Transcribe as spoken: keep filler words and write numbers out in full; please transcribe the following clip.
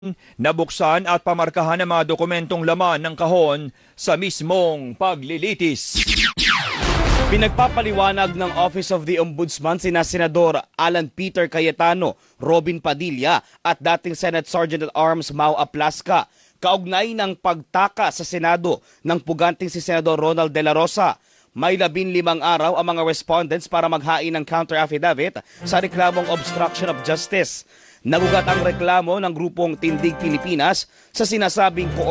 Nabuksan at pamarkahan ang mga dokumentong laman ng kahon sa mismong paglilitis. Pinagpapaliwanag ng Office of the Ombudsman sina Senador Alan Peter Cayetano, Robin Padilla at dating Senate Sergeant at Arms Mau Aplasca kaugnay ng pagtaka sa Senado ng puganting si Senador Ronald De La Rosa. May labing limang araw ang mga respondents para maghain ng counter-affidavit sa reklamong obstruction of justice. Nagugat ang reklamo ng grupong Tindig Pilipinas sa sinasabing